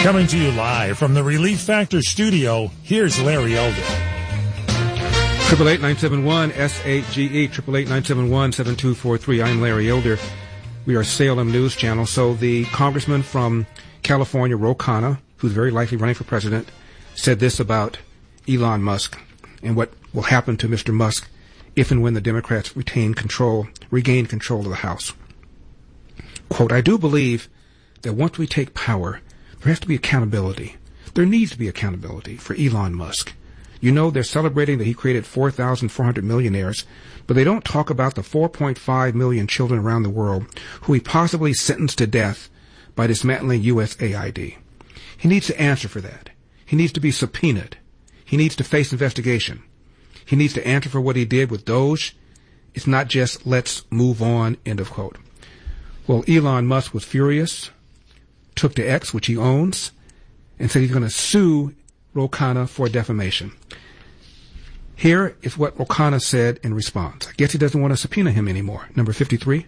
Coming to you live from the Relief Factor studio, here's Larry Elder. 888-971-SAGE, 888-971-7243. I'm Larry Elder. We are Salem News Channel. So the congressman from California, Ro Khanna, who's very likely running for president, said this about Elon Musk and what will happen to Mr. Musk if and when the Democrats regain control of the House. Quote, I do believe that once we take power, there has to be accountability. There needs to be accountability for Elon Musk. You know, they're celebrating that he created 4,400 millionaires, but they don't talk about the 4.5 million children around the world who he possibly sentenced to death by dismantling USAID. He needs to answer for that. He needs to be subpoenaed. He needs to face investigation. He needs to answer for what he did with Doge. It's not just let's move on, end of quote. Well, Elon Musk was furious, took to X, which he owns, and said he's going to sue Ro Khanna for defamation. Here is what Ro Khanna said in response. I guess he doesn't want to subpoena him anymore. Number 53.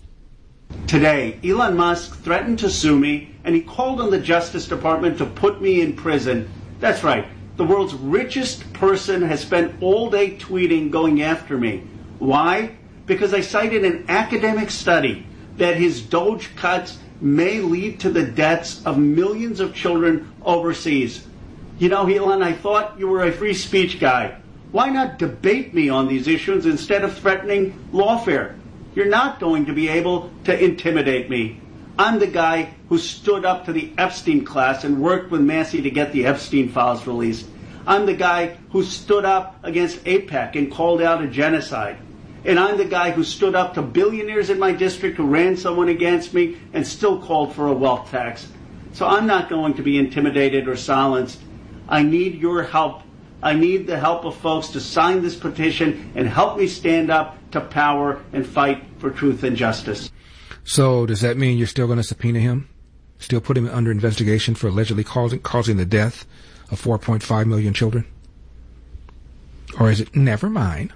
Today, Elon Musk threatened to sue me, and he called on the Justice Department to put me in prison. That's right. The world's richest person has spent all day tweeting going after me. Why? Because I cited an academic study that his Doge cuts may lead to the deaths of millions of children overseas. You know, Elon, I thought you were a free speech guy. Why not debate me on these issues instead of threatening lawfare? You're not going to be able to intimidate me. I'm the guy who stood up to the Epstein class and worked with Massey to get the Epstein files released. I'm the guy who stood up against AIPAC and called out a genocide. And I'm the guy who stood up to billionaires in my district who ran someone against me and still called for a wealth tax. So I'm not going to be intimidated or silenced. I need your help. I need the help of folks to sign this petition and help me stand up to power and fight for truth and justice. So does that mean you're still going to subpoena him? Still put him under investigation for allegedly causing the death of 4.5 million children? Or is it never mind?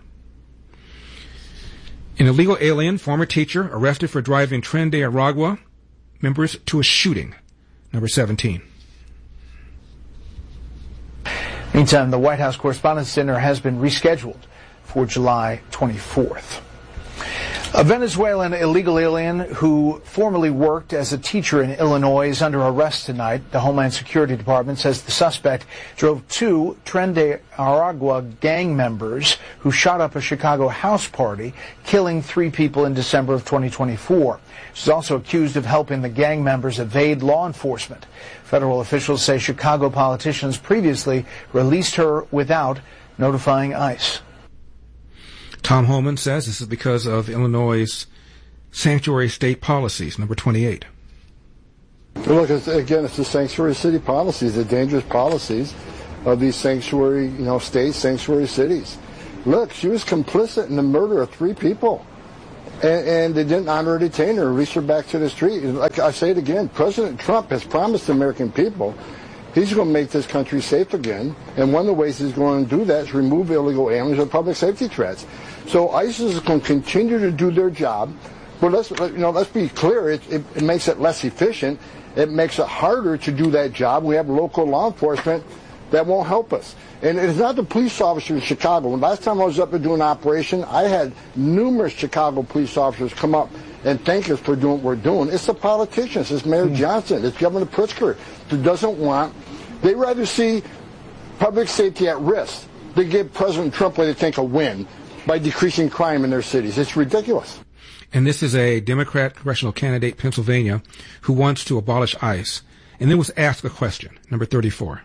An illegal alien, former teacher, arrested for driving Tren de Aragua members to a shooting. Number 17. Meantime, the White House Correspondents' Dinner has been rescheduled for July 24th. A Venezuelan illegal alien who formerly worked as a teacher in Illinois is under arrest tonight. The Homeland Security Department says the suspect drove two Tren de Aragua gang members who shot up a Chicago house party, killing 3 people in December of 2024. She's also accused of helping the gang members evade law enforcement. Federal officials say Chicago politicians previously released her without notifying ICE. Tom Homan says this is because of Illinois' sanctuary state policies. Number 28. Look, it's the sanctuary city policies, the dangerous policies of these sanctuary, states, sanctuary cities. Look, she was complicit in the murder of 3 people, and they didn't honor or detain her, release her back to the street. Like I say it again, President Trump has promised the American people he's going to make this country safe again, and one of the ways he's going to do that is remove illegal aliens and public safety threats. So ISIS is going to continue to do their job, but let's be clear. It makes it less efficient. It makes it harder to do that job. We have local law enforcement that won't help us. And it's not the police officers in Chicago. When last time I was up there doing an operation, I had numerous Chicago police officers come up and thank us for doing what we're doing. It's the politicians. It's Mayor Johnson. It's Governor Pritzker that doesn't want. They rather see public safety at risk than give President Trump what they think a win by decreasing crime in their cities. It's ridiculous. And this is a Democrat congressional candidate, Pennsylvania, who wants to abolish ICE. And then was asked a question, number 34.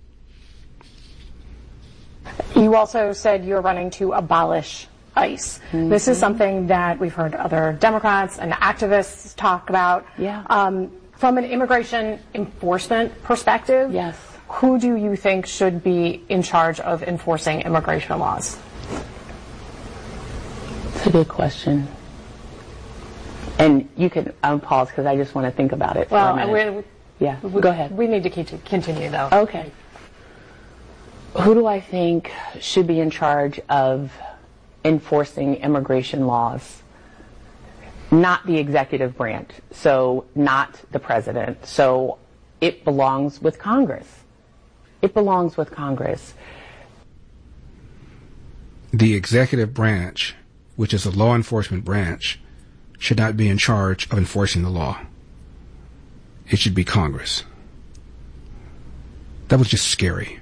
You also said you're running to abolish ICE. Mm-hmm. This is something that we've heard other Democrats and activists talk about. Yeah. From an immigration enforcement perspective, yes. Who do you think should be in charge of enforcing immigration laws? That's a good question. And you can pause because I just want to think about it for a minute. Go ahead. We need to continue, though. Okay. Who do I think should be in charge of enforcing immigration laws? Not the executive branch, so not the president. So it belongs with Congress. It belongs with Congress. The executive branch, which is a law enforcement branch, should not be in charge of enforcing the law. It should be Congress. That was just scary.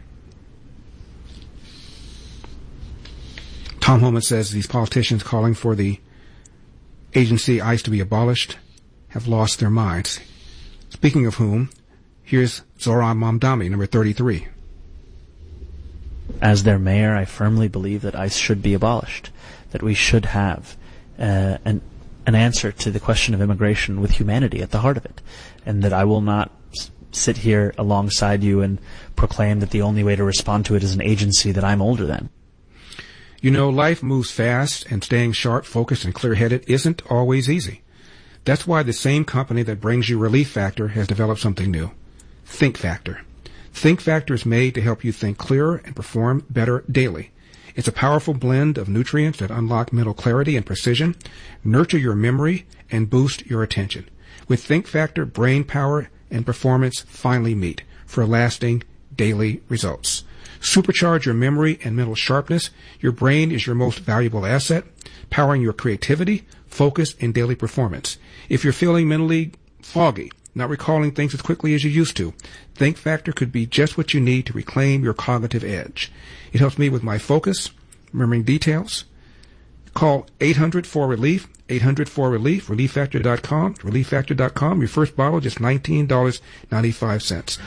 Tom Homan says these politicians calling for the agency ICE to be abolished have lost their minds. Speaking of whom, here's Zohran Mamdani, number 33. As their mayor, I firmly believe that ICE should be abolished, that we should have an answer to the question of immigration with humanity at the heart of it, and that I will not sit here alongside you and proclaim that the only way to respond to it is an agency that I'm older than. You know, life moves fast, and staying sharp, focused, and clear-headed isn't always easy. That's why the same company that brings you Relief Factor has developed something new, Think Factor. Think Factor is made to help you think clearer and perform better daily. It's a powerful blend of nutrients that unlock mental clarity and precision, nurture your memory, and boost your attention. With Think Factor, brain power and performance finally meet for lasting daily results. Supercharge your memory and mental sharpness. Your brain is your most valuable asset, powering your creativity, focus, and daily performance. If you're feeling mentally foggy, not recalling things as quickly as you used to, Think Factor could be just what you need to reclaim your cognitive edge. It helps me with my focus, remembering details. Call 800-4RELIEF, 800-4RELIEF, ReliefFactor.com, ReliefFactor.com. Your first bottle, just $19.95.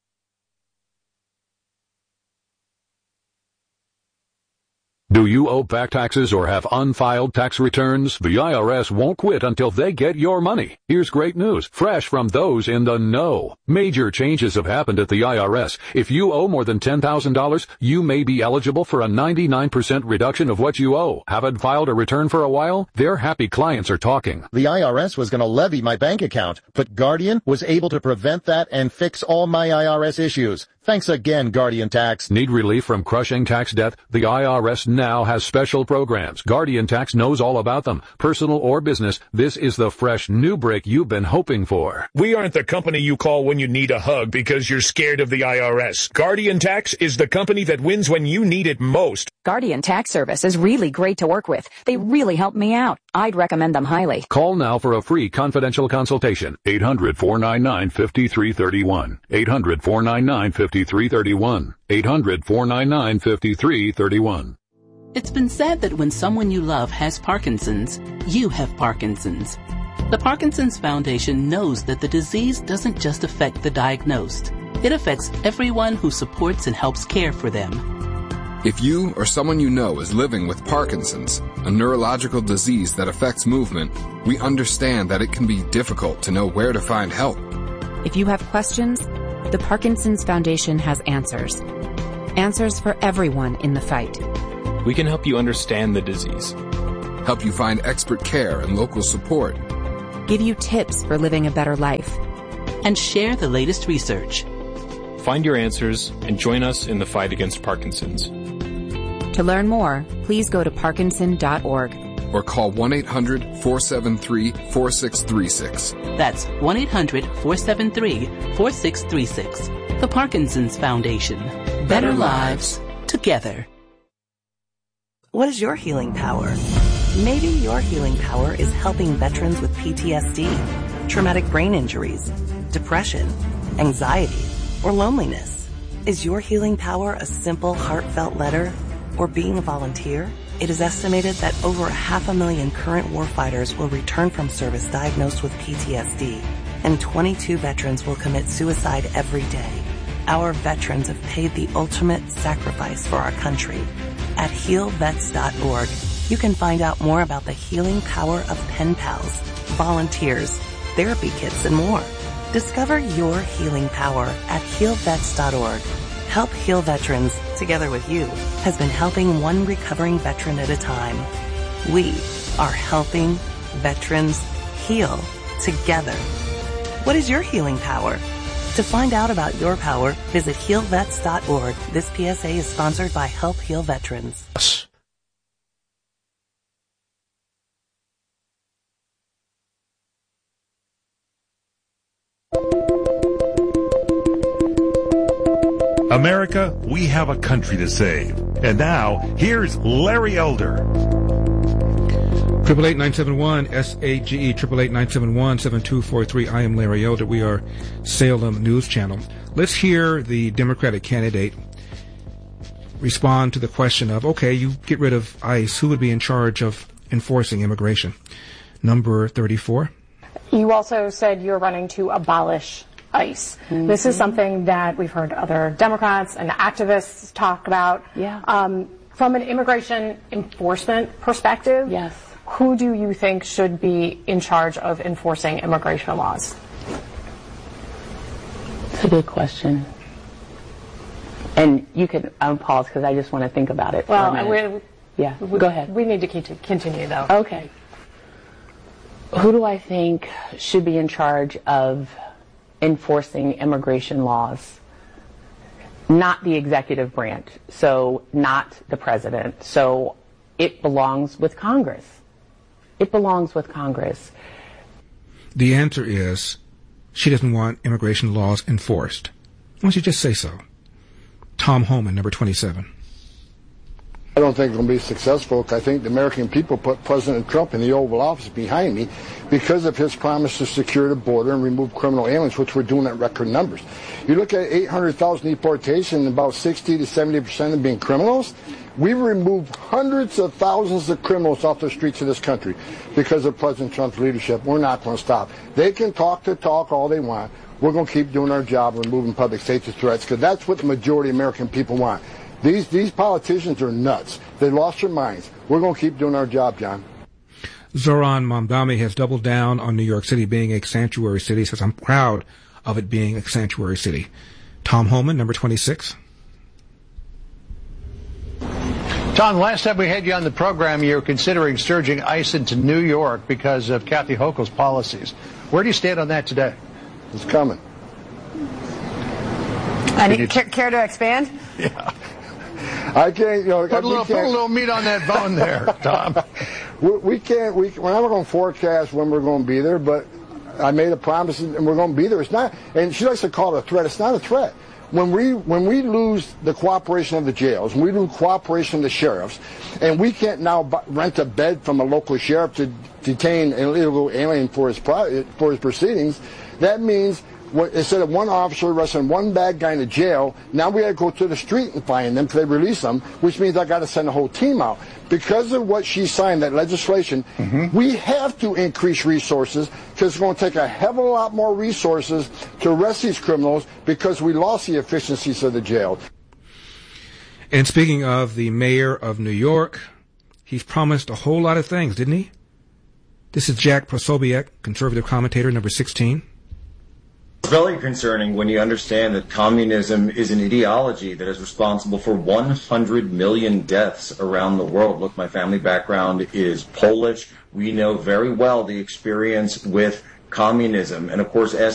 Do you owe back taxes or have unfiled tax returns? The IRS won't quit until they get your money. Here's great news, fresh from those in the know. Major changes have happened at the IRS. If you owe more than $10,000, you may be eligible for a 99% reduction of what you owe. Haven't filed a return for a while? Their happy clients are talking. The IRS was going to levy my bank account, but Guardian was able to prevent that and fix all my IRS issues. Thanks again, Guardian Tax. Need relief from crushing tax debt? The IRS now has special programs. Guardian Tax knows all about them. Personal or business, this is the fresh new break you've been hoping for. We aren't the company you call when you need a hug because you're scared of the IRS. Guardian Tax is the company that wins when you need it most. Guardian Tax Service is really great to work with. They really helped me out. I'd recommend them highly. Call now for a free confidential consultation. 800-499-5331. 800-499-5331. 800-499-5331. It's been said that when someone you love has Parkinson's, you have Parkinson's. The Parkinson's Foundation knows that the disease doesn't just affect the diagnosed. It affects everyone who supports and helps care for them. If you or someone you know is living with Parkinson's, a neurological disease that affects movement, we understand that it can be difficult to know where to find help. If you have questions, the Parkinson's Foundation has answers. Answers for everyone in the fight. We can help you understand the disease, help you find expert care and local support, give you tips for living a better life, and share the latest research. Find your answers and join us in the fight against Parkinson's. To learn more, please go to parkinson.org or call 1-800-473-4636. That's 1-800-473-4636. The Parkinson's Foundation. Better lives together. What is your healing power? Maybe your healing power is helping veterans with PTSD, traumatic brain injuries, depression, anxiety, or loneliness. Is your healing power a simple, heartfelt letter or being a volunteer? It is estimated that over 500,000 current warfighters will return from service diagnosed with PTSD, and 22 veterans will commit suicide every day. Our veterans have paid the ultimate sacrifice for our country. At healvets.org, you can find out more about the healing power of pen pals, volunteers, therapy kits, and more. Discover your healing power at healvets.org. Help Heal Veterans, together with you, has been helping one recovering veteran at a time. We are helping veterans heal together. What is your healing power? To find out about your power, visit healvets.org. This PSA is sponsored by Help Heal Veterans. America, we have a country to save. And now, here's Larry Elder. 888-971-SAGE, 888-971-7243. I am Larry Elder. We are Salem News Channel. Let's hear the Democratic candidate respond to the question of, okay, you get rid of ICE, who would be in charge of enforcing immigration? Number 34. You also said you're running to abolish ICE. Mm-hmm. This is something that we've heard other Democrats and activists talk about. Yeah. From an immigration enforcement perspective, yes. Who do you think should be in charge of enforcing immigration laws? That's a good question. And you can pause because I just want to think about it. Well, go ahead. We need to continue, though. Okay. Who do I think should be in charge of enforcing immigration laws? Not the executive branch, so not the president. So it belongs with Congress. It belongs with Congress. The answer is she doesn't want immigration laws enforced. Why don't you just say so? Tom Homan, number 27. I don't think it's going to be successful. I think the American people put President Trump in the Oval Office behind me because of his promise to secure the border and remove criminal aliens, which we're doing at record numbers. You look at 800,000 deportations, about 60 to 70% of being criminals. We've removed hundreds of thousands of criminals off the streets of this country because of President Trump's leadership. We're not going to stop. They can talk all they want. We're going to keep doing our job of removing public safety threats because that's what the majority of American people want. These politicians are nuts. They lost their minds. We're going to keep doing our job, John. Zoran Mamdani has doubled down on New York City being a sanctuary city. He says, I'm proud of it being a sanctuary city. Tom Homan, number 26. Tom, last time we had you on the program, you were considering surging ICE into New York because of Kathy Hochul's policies. Where do you stand on that today? It's coming. And care to expand? Yeah. I can't, put a little meat on that bone there, Tom. We're not going to forecast when we're going to be there, but I made a promise and we're going to be there. It's not, and she likes to call it a threat. It's not a threat. When we lose the cooperation of the jails, when we lose cooperation of the sheriffs, and we can't now rent a bed from a local sheriff to detain an illegal alien for his proceedings, that means instead of one officer arresting one bad guy in the jail, now we got to go to the street and find them because they release them, which means I got to send a whole team out. Because of what she signed, that legislation, we have to increase resources because it's going to take a hell of a lot more resources to arrest these criminals because we lost the efficiencies of the jail. And speaking of the mayor of New York, he's promised a whole lot of things, didn't he? This is Jack Posobiec, conservative commentator, number 16. It's very concerning when you understand that communism is an ideology that is responsible for 100 million deaths around the world. Look, my family background is Polish. We know very well the experience with communism. And of course, as